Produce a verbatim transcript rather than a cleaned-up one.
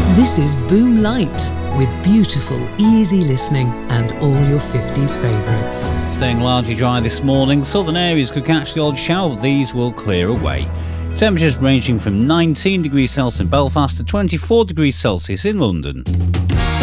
This is Boom Light with beautiful, easy listening and all your fifties favourites. Staying largely dry this morning, southern areas could catch the odd shower, but these will clear away. Temperatures ranging from nineteen degrees Celsius in Belfast to twenty-four degrees Celsius in London.